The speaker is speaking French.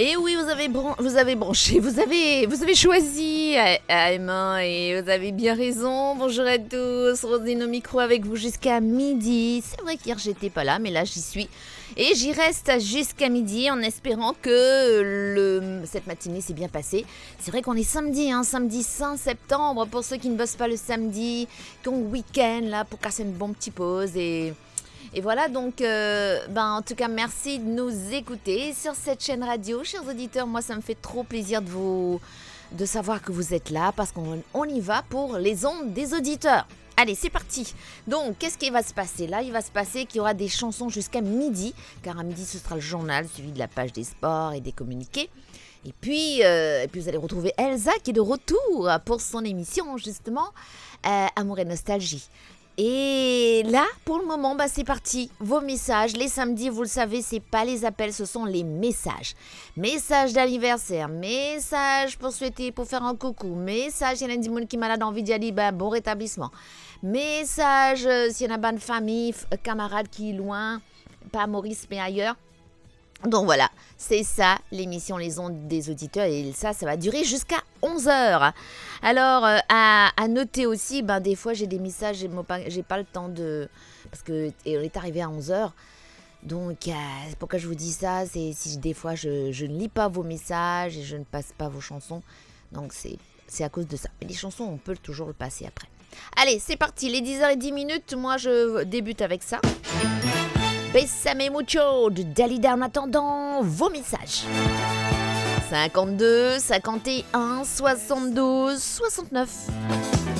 Et oui, vous avez branché, vous avez choisi AM1 et vous avez bien raison. Bonjour à tous, Rosine au micro avec vous jusqu'à midi. C'est vrai qu'hier j'étais pas là, mais là j'y suis. Et j'y reste jusqu'à midi en espérant que cette matinée s'est bien passée. C'est vrai qu'on est samedi, samedi 5 septembre. Pour ceux qui ne bossent pas le samedi, qui ont le week-end là pour casser une bonne petite pause et voilà, donc, en tout cas, merci de nous écouter sur cette chaîne radio. Chers auditeurs, moi, ça me fait trop plaisir de savoir que vous êtes là parce qu'on y va pour les ondes des auditeurs. Allez, c'est parti. Donc, qu'est-ce qui va se passer là? Il va se passer qu'il y aura des chansons jusqu'à midi, car à midi, ce sera le journal suivi de la page des sports et des communiqués. Et puis vous allez retrouver Elsa qui est de retour pour son émission, justement, Amour et Nostalgie. Et là, pour le moment, c'est parti. Vos messages, les samedis, vous le savez, c'est pas les appels, ce sont les messages. Messages d'anniversaire, messages pour souhaiter, pour faire un coucou, messages, il y en a des gens qui sont malades, envie d'y aller, bon rétablissement. Messages, s'il y en a une famille, camarade qui est loin, pas à Maurice, mais ailleurs. Donc voilà, c'est ça l'émission Les Ondes des Auditeurs et ça va durer jusqu'à 11h. Alors à noter aussi, des fois j'ai des messages, j'ai pas le temps de... Parce qu'on est arrivé à 11h, donc pourquoi je vous dis ça, c'est si des fois je ne lis pas vos messages et je ne passe pas vos chansons, donc c'est à cause de ça. Mais les chansons, on peut toujours le passer après. Allez, c'est parti, les 10h10, moi je débute avec ça. Bésame mucho de Dalida en attendant vos messages. 52, 51, 72, 69.